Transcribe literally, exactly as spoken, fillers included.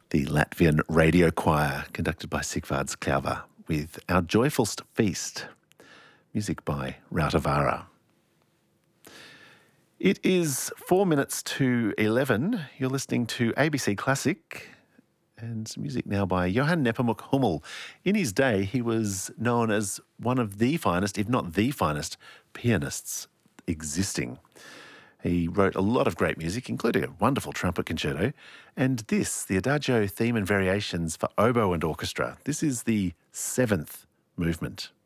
The Latvian radio choir, conducted by Sigvards Klauva, with Our Joyfulst Feast, music by Rautavaara. It is four minutes to eleven. You're listening to A B C Classic, and some music now by Johann Nepomuk Hummel. In his day, he was known as one of the finest, if not the finest, pianists existing. He wrote a lot of great music, including a wonderful trumpet concerto, and this, the Adagio Theme and Variations for Oboe and Orchestra. This is the seventh movement.